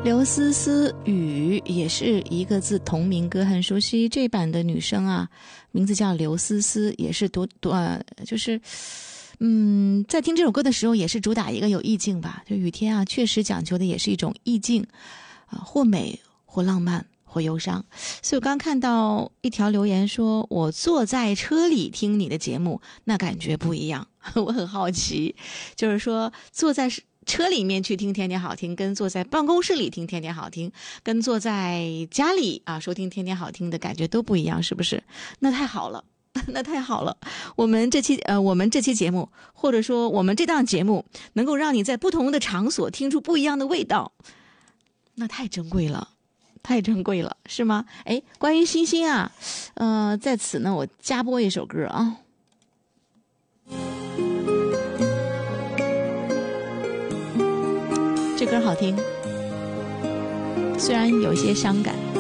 刘思思雨也是一个字同名歌，很熟悉。这版的女生啊，名字叫刘思思，也是就是在听这首歌的时候，也是主打一个有意境吧。就雨天啊，确实讲求的也是一种意境啊，或美或浪漫或忧伤。所以我刚看到一条留言说，我坐在车里听你的节目，那感觉不一样。我很好奇，就是说坐在车里面去听天天好听，跟坐在办公室里听天天好听，跟坐在家里啊收听天天好听的感觉都不一样，是不是？那太好了。那太好了，我们这期节目，或者说我们这档节目，能够让你在不同的场所听出不一样的味道，那太珍贵了，太珍贵了，是吗？哎，关于星星啊，在此呢，我加播一首歌啊，这歌好听，虽然有些伤感。